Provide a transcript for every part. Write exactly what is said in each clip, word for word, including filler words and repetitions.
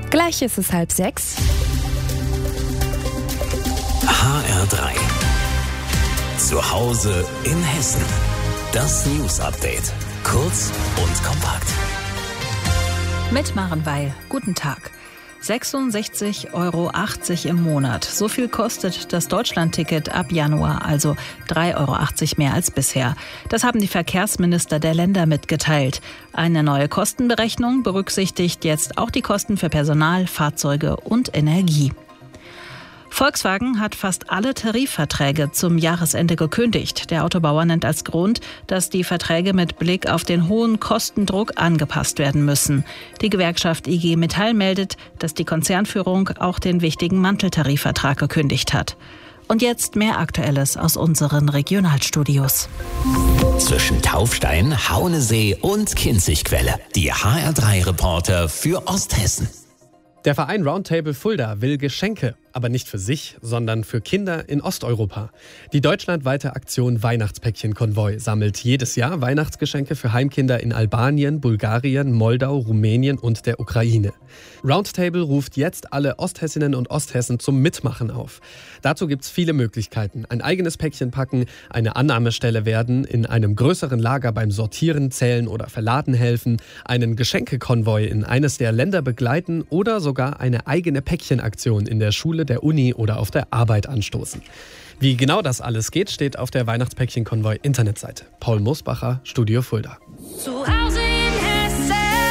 Gleich ist es halb sechs. H R drei. Zu Hause in Hessen. Das News Update. Kurz und kompakt. Mit Maren Weil. Guten Tag. sechsundsechzig Euro achtzig im Monat. So viel kostet das Deutschlandticket ab Januar, also drei Euro achtzig mehr als bisher. Das haben die Verkehrsminister der Länder mitgeteilt. Eine neue Kostenberechnung berücksichtigt jetzt auch die Kosten für Personal, Fahrzeuge und Energie. Volkswagen hat fast alle Tarifverträge zum Jahresende gekündigt. Der Autobauer nennt als Grund, dass die Verträge mit Blick auf den hohen Kostendruck angepasst werden müssen. Die Gewerkschaft I G Metall meldet, dass die Konzernführung auch den wichtigen Manteltarifvertrag gekündigt hat. Und jetzt mehr Aktuelles aus unseren Regionalstudios. Zwischen Taufstein, Haunesee und Kinzigquelle. Die H R drei Reporter für Osthessen. Der Verein Roundtable Fulda will Geschenke, aber nicht für sich, sondern für Kinder in Osteuropa. Die deutschlandweite Aktion Weihnachtspäckchen-Konvoi sammelt jedes Jahr Weihnachtsgeschenke für Heimkinder in Albanien, Bulgarien, Moldau, Rumänien und der Ukraine. Roundtable ruft jetzt alle Osthessinnen und Osthessen zum Mitmachen auf. Dazu gibt es viele Möglichkeiten. Ein eigenes Päckchen packen, eine Annahmestelle werden, in einem größeren Lager beim Sortieren, Zählen oder Verladen helfen, einen Geschenkekonvoi in eines der Länder begleiten oder sogar eine eigene Päckchenaktion in der Schule, der Uni oder auf der Arbeit anstoßen. Wie genau das alles geht, steht auf der Weihnachtspäckchen-Konvoi Internetseite. Paul Mosbacher, Studio Fulda. Zu Hause in Hessen.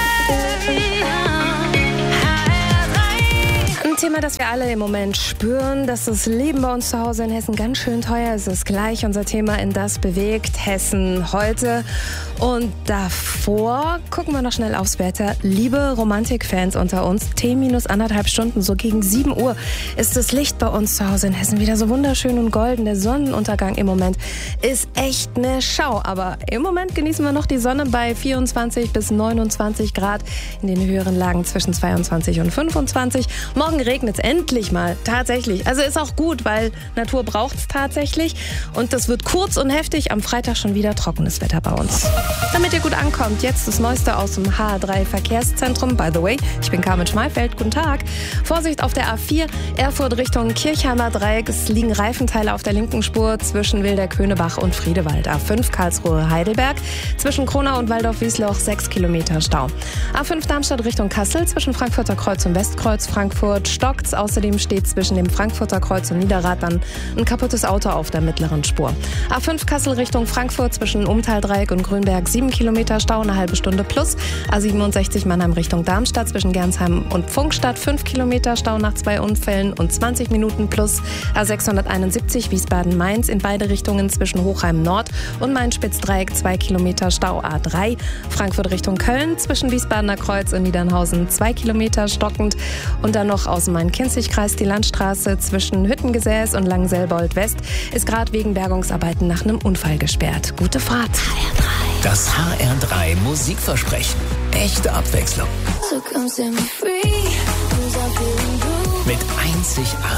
Ein Thema, das wir alle im Moment spüren, dass das Leben bei uns zu Hause in Hessen ganz schön teuer ist. Es ist gleich unser Thema in Das bewegt Hessen heute. Und davor gucken wir noch schnell aufs Wetter. Liebe Romantikfans unter uns, T minus anderthalb Stunden, so gegen sieben Uhr ist das Licht bei uns zu Hause in Hessen wieder so wunderschön und golden. Der Sonnenuntergang im Moment ist echt eine Schau. Aber im Moment genießen wir noch die Sonne bei vierundzwanzig bis neunundzwanzig Grad. In den höheren Lagen zwischen zweiundzwanzig und fünfundzwanzig. Morgen regnet es endlich mal, tatsächlich. Also ist auch gut, weil Natur braucht es tatsächlich. Und das wird kurz und heftig. Am Freitag schon wieder trockenes Wetter bei uns. Damit ihr gut ankommt, jetzt das Neueste aus dem H R drei Verkehrszentrum. By the way, ich bin Carmen Schmalfeld. Guten Tag. Vorsicht auf der A vier, Erfurt Richtung Kirchheimer Dreieck. Es liegen Reifenteile auf der linken Spur zwischen Wilder-Könebach und Friedewald. A fünf Karlsruhe-Heidelberg. Zwischen Kronau und Waldorf-Wiesloch sechs Kilometer Stau. A fünf Darmstadt Richtung Kassel. Zwischen Frankfurter Kreuz und Westkreuz Frankfurt stockt's. Außerdem steht zwischen dem Frankfurter Kreuz und Niederrad dann ein kaputtes Auto auf der mittleren Spur. A fünf Kassel Richtung Frankfurt zwischen Umtaldreieck und Grünberg sieben Kilometer Stau, eine halbe Stunde plus. A siebenundsechzig Mannheim Richtung Darmstadt zwischen Gernsheim und Pfungstadt fünf Kilometer Stau nach zwei Unfällen und zwanzig Minuten plus. A sechshunderteinundsiebzig Wiesbaden-Mainz in beide Richtungen zwischen Hochheim Nord und Main-Spitz-Dreieck zwei Kilometer Stau. A drei Frankfurt Richtung Köln zwischen Wiesbadener Kreuz und Niedernhausen zwei Kilometer stockend. Und dann noch aus dem Main-Kinzig-Kreis die Landstraße zwischen Hüttengesäß und Langenselbold West ist gerade wegen Bergungsarbeiten nach einem Unfall gesperrt. Gute Fahrt. Das H R drei Musikversprechen. Echte Abwechslung. So come set me free. 'Cause I'm feeling blue. Mit einzigartigen